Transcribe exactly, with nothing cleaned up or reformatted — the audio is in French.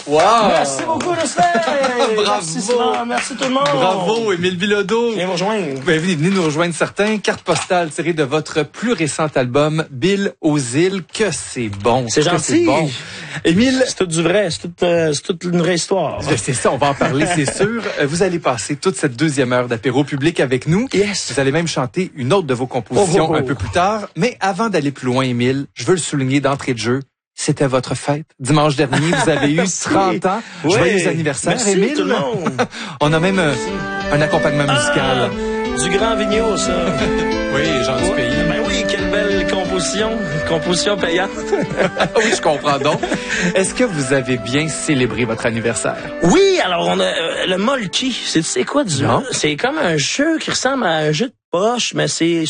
Wow! Merci beaucoup, Jocelyn! Bravo! Merci, Simon. Merci tout le monde! Bravo, Émile Bilodeau! Viens me rejoindre. Ben, venez, venez nous rejoindre certains. Carte postale tirée de votre plus récent album, Bill aux îles. Que c'est bon! C'est que gentil! C'est bon. Émile... C'est tout du vrai, c'est toute, euh, c'est toute une vraie histoire. C'est ça, on va en parler, c'est sûr. Vous allez passer toute cette deuxième heure d'apéro public avec nous. Yes! Vous allez même chanter une autre de vos compositions Oh, oh, oh. un peu plus tard. Mais avant d'aller plus loin, Émile, je veux le souligner d'entrée de jeu. C'était votre fête. Dimanche dernier, vous avez eu trente ans. Oui. Joyeux anniversaire, Merci, Émile. tout le monde. On a même euh, un accompagnement musical. Ah, du grand Vigneault, ça. Oui, Jean du pays. Ben oui, quelle belle composition. Composition payante. Oui, je comprends donc. Est-ce que vous avez bien célébré votre anniversaire? Oui, alors on a euh, le Molki. C'est, c'est quoi du... Non. C'est comme un jeu qui ressemble à un jeu de poche, mais c'est